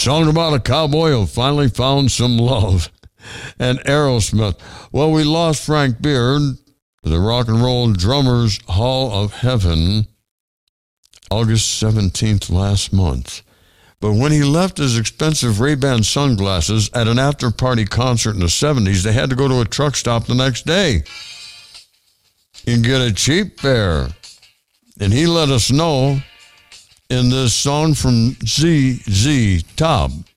Song about a cowboy who finally found some love. And Aerosmith. Well, we lost Frank Beard, the Rock and Roll Drummers Hall of Heaven, August 17th last month. But when he left his expensive Ray-Ban sunglasses at an after-party concert in the 70s, they had to go to a truck stop the next day and get a cheap pair. And he let us know in this song from ZZ Top.